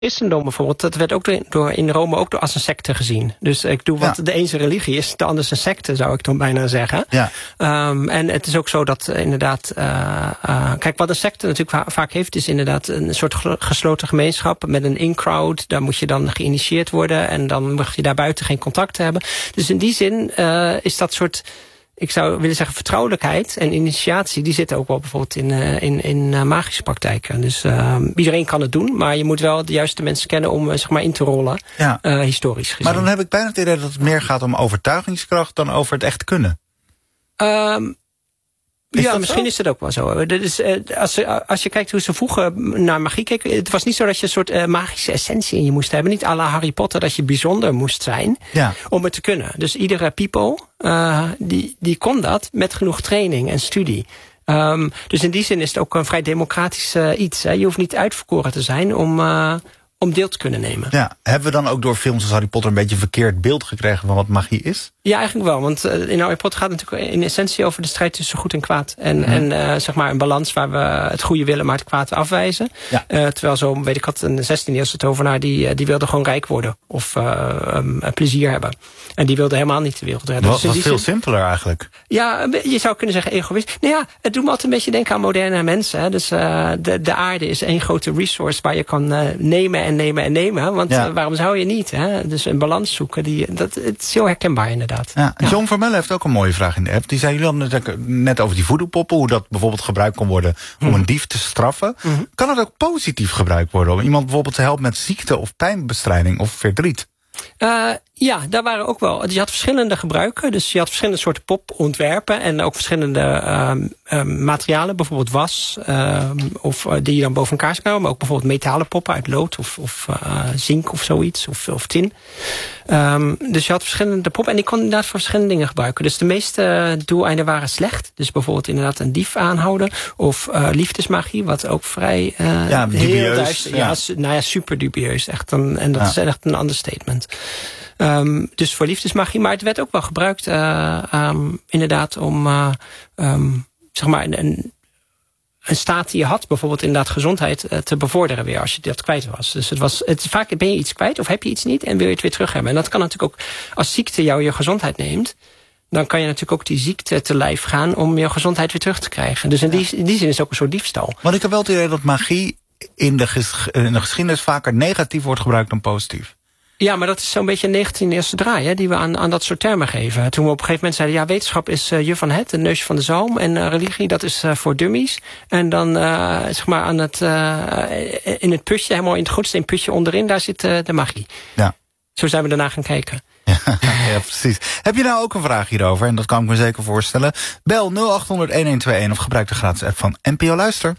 Christendom bijvoorbeeld, dat werd ook in Rome ook als een secte gezien. Dus ik doe wat de ene zijn religie is, de ander een secte, zou ik dan bijna zeggen. Ja. En het is ook zo dat inderdaad... kijk, wat een secte natuurlijk vaak heeft, is inderdaad een soort gesloten gemeenschap met een in-crowd. Daar moet je dan geïnitieerd worden en dan mag je daar buiten geen contact hebben. Dus in die zin is dat soort... Ik zou willen zeggen vertrouwelijkheid en initiatie, die zitten ook wel bijvoorbeeld in magische praktijken. Dus iedereen kan het doen, maar je moet wel de juiste mensen kennen om zeg maar in te rollen, historisch gezien. Maar dan heb ik bijna het idee dat het meer gaat om overtuigingskracht dan over het echt kunnen. Misschien is het ook wel zo. Dus, als je kijkt hoe ze vroeger naar magie keken, het was niet zo dat je een soort magische essentie in je moest hebben. Niet à la Harry Potter, dat je bijzonder moest zijn om het te kunnen. Dus iedere people, die kon dat met genoeg training en studie. Dus in die zin is het ook een vrij democratisch iets. Hè. Je hoeft niet uitverkoren te zijn om deel te kunnen nemen. Ja, hebben we dan ook door films als Harry Potter een beetje een verkeerd beeld gekregen van wat magie is? Ja, eigenlijk wel. Want in Harry Potter gaat het natuurlijk in essentie over de strijd tussen goed en kwaad. En zeg maar een balans waar we het goede willen, maar het kwaad afwijzen. Ja. Terwijl zo, weet ik had een 16e-eeuwse tovenaar die wilde gewoon rijk worden. Of plezier hebben. En die wilde helemaal niet de wereld redden. Dat was veel simpeler eigenlijk. Ja, je zou kunnen zeggen egoïst. Nou ja, het doet me altijd een beetje denken aan moderne mensen. Hè. Dus de aarde is één grote resource waar je kan nemen en nemen en nemen. Want waarom zou je niet? Hè? Dus een balans zoeken. Het is heel herkenbaar inderdaad. Ja, John Vermelle heeft ook een mooie vraag in de app. Die zei, jullie hadden net over die voodoo-poppen, hoe dat bijvoorbeeld gebruikt kon worden om een dief te straffen. Kan het ook positief gebruikt worden om iemand bijvoorbeeld te helpen met ziekte of pijnbestrijding of verdriet? Ja, daar waren ook wel. Je had verschillende gebruiken. Dus je had verschillende soorten popontwerpen. En ook verschillende materialen. Bijvoorbeeld was. Of die je dan boven elkaar zou houden. Maar ook bijvoorbeeld metalen poppen uit lood. Of zink of zoiets. Of tin. Dus je had verschillende poppen. En die kon inderdaad voor verschillende dingen gebruiken. Dus de meeste doeleinden waren slecht. Dus bijvoorbeeld inderdaad een dief aanhouden. Of liefdesmagie. Wat ook vrij dubieus. Heel super dubieus. Echt en dat is echt een understatement. Dus voor liefdesmagie. Maar het werd ook wel gebruikt inderdaad om zeg maar een staat die je had, bijvoorbeeld inderdaad gezondheid, te bevorderen weer als je dat kwijt was. Dus vaak ben je iets kwijt of heb je iets niet en wil je het weer terug hebben. En dat kan natuurlijk ook, als ziekte jou je gezondheid neemt, dan kan je natuurlijk ook die ziekte te lijf gaan om je gezondheid weer terug te krijgen. Dus in die zin is het ook een soort diefstal. Want ik heb wel het idee dat magie in de geschiedenis vaker negatief wordt gebruikt dan positief. Ja, maar dat is zo'n beetje een 19e-eeuwse draai hè, die we aan dat soort termen geven. Toen we op een gegeven moment zeiden, wetenschap is je van het neusje van de zalm. En religie, dat is voor dummies. En dan zeg maar in het putje, helemaal in het gootsteen putje onderin, daar zit de magie. Ja. Zo zijn we daarna gaan kijken. Ja, precies. Heb je nou ook een vraag hierover? En dat kan ik me zeker voorstellen. Bel 0800-1121 of gebruik de gratis app van NPO Luister.